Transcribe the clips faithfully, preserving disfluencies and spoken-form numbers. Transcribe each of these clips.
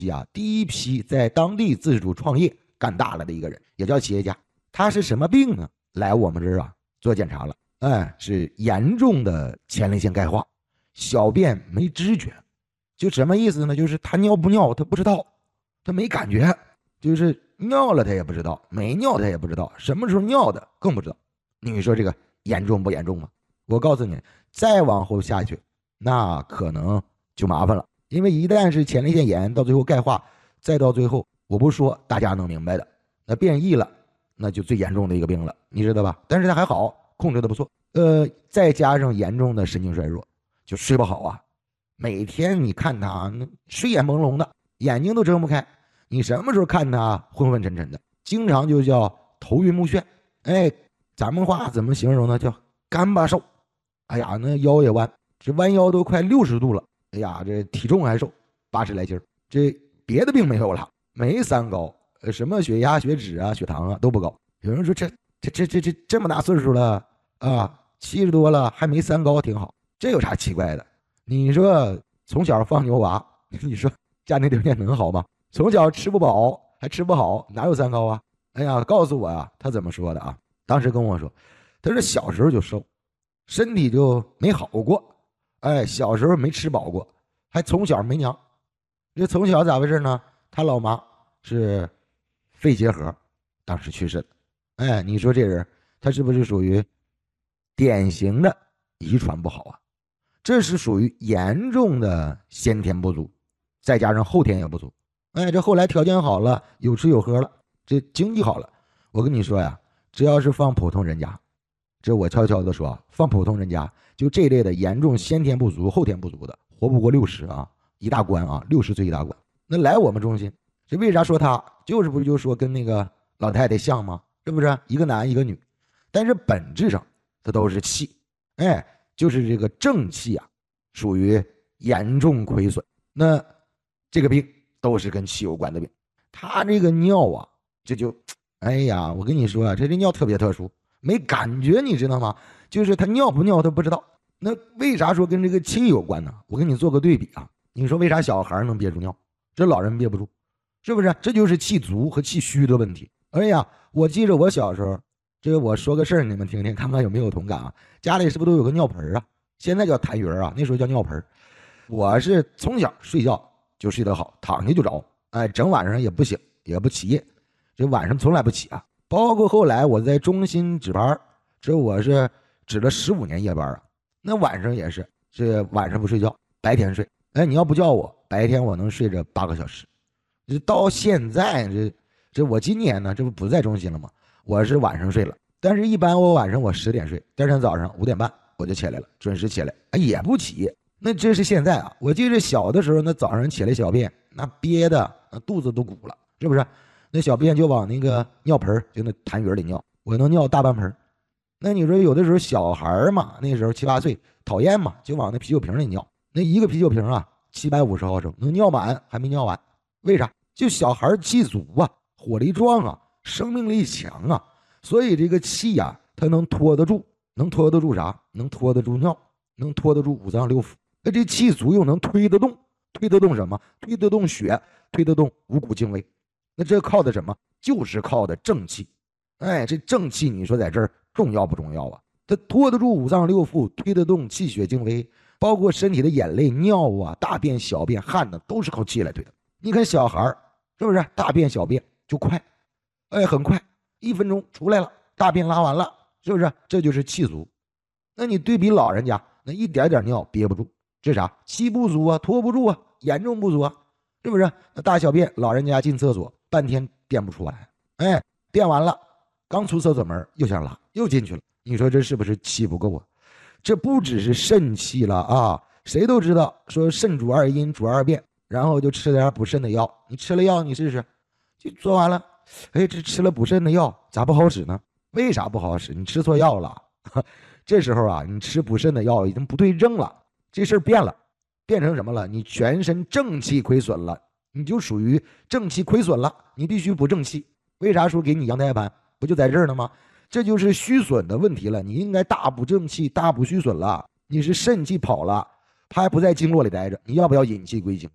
啊，第一批在当地自主创业干大了的一个人，也叫企业家。他是什么病呢？来我们这儿啊做检查了，哎，是严重的前列腺钙化，小便没知觉。就什么意思呢？就是他尿不尿他不知道，他没感觉，就是尿了他也不知道，没尿他也不知道，什么时候尿的更不知道。你说这个严重不严重吗？我告诉你，再往后下去，那可能就麻烦了。因为一旦是前列腺炎，到最后钙化，再到最后，我不说大家能明白的，那变异了，那就最严重的一个病了，你知道吧？但是他还好，控制的不错。呃，再加上严重的神经衰弱，就睡不好啊。每天你看他睡眼朦胧的，眼睛都睁不开，你什么时候看他昏昏沉沉的，经常就叫头晕目眩。哎，咱们话怎么形容呢？叫干巴瘦。哎呀，那腰也弯，这弯腰都快六十度了。哎呀，这体重还瘦，八十来斤，这别的病没有了，没三高，呃，什么血压、血脂啊、血糖啊都不高。有人说这这这这这这么大岁数了啊，七十多了还没三高，挺好，这有啥奇怪的？你说从小放牛娃，你说家庭条件能好吗？从小吃不饱还吃不好，哪有三高啊？哎呀，告诉我啊，他怎么说的啊？当时跟我说，他说小时候就瘦，身体就没好过。哎，小时候没吃饱过，还从小没娘。这从小咋回事呢？他老妈是肺结核，当时去世的。哎，你说这人他是不是属于典型的遗传不好啊？这是属于严重的先天不足，再加上后天也不足。哎，这后来条件好了，有吃有喝了，这经济好了。我跟你说呀，只要是放普通人家，这我悄悄的说，放普通人家，就这类的严重先天不足、后天不足的，活不过六十啊，一大关啊，六十岁一大关。那来我们中心，这为啥说他就是不是就说跟那个老太太像吗？是不是一个男一个女？但是本质上它都是气，哎，就是这个正气啊，属于严重亏损。那这个病都是跟气有关的病。他这个尿啊，这就，哎呀，我跟你说啊，这这尿特别特殊。没感觉，你知道吗？就是他尿不尿他不知道。那为啥说跟这个气有关呢？我给你做个对比啊。你说为啥小孩能憋住尿，这老人憋不住，是不是？这就是气足和气虚的问题。哎呀，我记着我小时候，这个我说个事儿，你们听听，看看有没有同感啊？家里是不是都有个尿盆啊？现在叫痰盂啊，那时候叫尿盆。我是从小睡觉就睡得好，躺下就着，哎，整晚上也不醒也不起夜，这晚上从来不起啊。包括后来我在中心值班，这我是值了十五年夜班啊。那晚上也是，这晚上不睡觉，白天睡。哎，你要不叫我，白天我能睡着八个小时。这到现在，这这我今年呢，这不不在中心了吗？我是晚上睡了，但是一般我晚上我十点睡，第二天早上五点半我就起来了，准时起来，哎，也不起。那这是现在啊，我记得小的时候，那早上起来小便，那憋的那肚子都鼓了，是不是？那小便就往那个尿盆，就那痰盂里尿，我能尿大半盆。那你说有的时候小孩嘛，那时候七八岁讨厌嘛，就往那啤酒瓶里尿。那一个啤酒瓶啊，七百五十毫升，能尿满还没尿完。为啥？就小孩气足啊，火力壮啊，生命力强啊，所以这个气呀、啊，它能拖得住，能拖得住啥？能拖得住尿，能拖得住五脏六腑。那这气足又能推得动，推得动什么？推得动血，推得动五谷精微。那这靠的什么？就是靠的正气。哎，这正气你说在这儿重要不重要啊？它拖得住五脏六腑，推得动气血精微，包括身体的眼泪、尿啊、大便、小便、汗呢，都是靠气来推的。你看小孩是不是大便小便就快？哎，很快，一分钟出来了，大便拉完了，是不是？这就是气足。那你对比老人家，那一点点尿憋不住，这啥？气不足啊，拖不住啊，严重不足啊，是不是？那大小便，老人家进厕所半天便不出来，哎，便完了，刚出厕所门又想拉，又进去了。你说这是不是气不够啊？这不只是肾气了啊！谁都知道说肾主二阴，主二便，然后就吃点补肾的药。你吃了药，你试试，就做完了。哎，这吃了补肾的药咋不好使呢？为啥不好使？你吃错药了。这时候啊，你吃补肾的药已经不对症了，这事儿变了，变成什么了？你全身正气亏损了，你就属于正气亏损了，你必须补正气。为啥说给你羊胎盘？不就在这儿呢吗？这就是虚损的问题了，你应该大补正气，大补虚损了。你是肾气跑了，它还不在经络里待着，你要不要引气归经？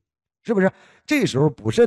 是不是？这时候补肾